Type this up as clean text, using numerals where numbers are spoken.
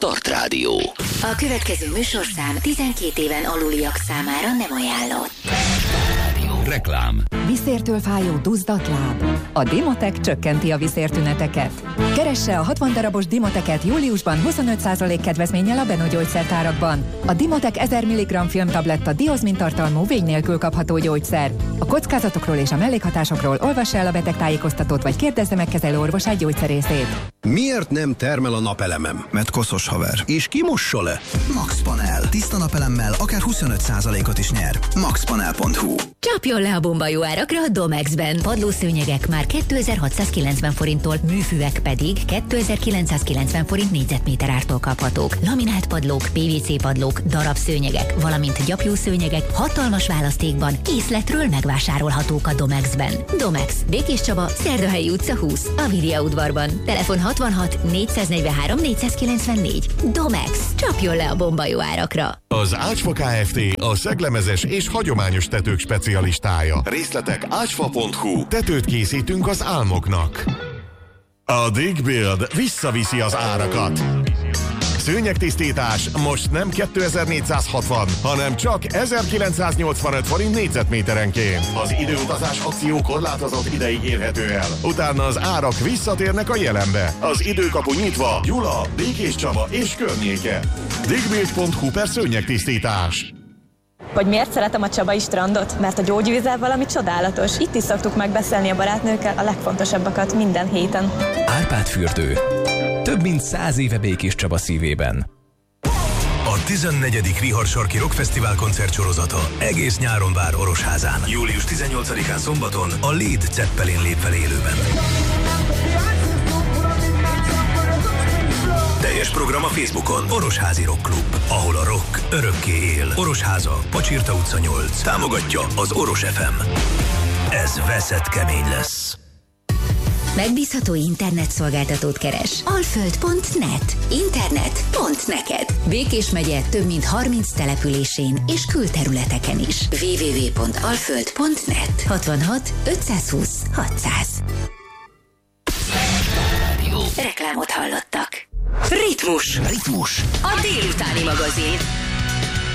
Start Rádió. A következő műsorszám 12 éven aluliak számára nem ajánlott. Reklám. Viszértől fájó duzzadt láb. A Dimotec csökkenti a viszértüneteket. Keresse a 60 darabos Dimoteket júliusban 25% kedvezménnyel a Beno gyógyszertárakban. A Dimotec 1000 mg filmtabletta diozmin tartalmú vény nélkül kapható gyógyszer. A kockázatokról és a mellékhatásokról olvassa el a betegtájékoztatót, vagy kérdezze meg kezelő orvosát gyógyszerészét. Miért nem termel a napelemem? Mert koszos haver. És kimossa le? Max Panel. Tiszta napelemmel akár 25%-ot is nyer. maxpanel.hu. Csapjon le a bomba jó árakra a Domexben. Padlószőnyegek már 2690 forinttól, műfűek pedig 2990 forint négyzetméter ártól kaphatók. Laminált padlók, PVC padlók, darabszőnyegek, valamint gyapjúszőnyegek hatalmas választékban észletről megvásárolhatók a Domexben. Domex, Békés Csaba, Szerdahelyi utca 20, a Viria udvarban. Telefon 66 443 494. Domex, csapjon le a bomba jó árakra. Az Ácsfa Kft. A szeglemezes és hagyományos tetők specialistája. Részletek ácsfa.hu. Tetőt készítünk az álmoknak. A Digbuild visszaviszi az árakat. Szőnyegtisztítás most nem 2460, hanem csak 1985 forint négyzetméterenként. Az időutazás akció korlátozott ideig érhető el. Utána az árak visszatérnek a jelenbe. Az időkapu nyitva, Gyula, Békés Csaba és környéke. Digbuild.hu/szőnyegtisztítás. Vagy miért szeretem a csabai strandot? Mert a gyógyvízzel valami csodálatos. Itt is szoktuk megbeszélni a barátnőkkel a legfontosabbakat minden héten. Árpád fürdő. Több mint 100 éve Békés Csaba szívében. A 14. Rihar-sarki rockfesztivál koncertsorozata egész nyáron vár Orosházán. Július 18-án szombaton a Led Zeppelin lép fel élőben. Teljes program a Facebookon. Orosházi Rock Klub, ahol a rock örökké él. Orosháza, Pacsirta utca 8. Támogatja az Oros FM. Ez veszett kemény lesz. Megbízható internetszolgáltatót keres. Alföld.net. Internet pont neked. Békés megye több mint 30 településén és külterületeken is. www.alföld.net. 66 520 600. Reklámot hallottak. Ritmus. Ritmus. A délutáni magazin.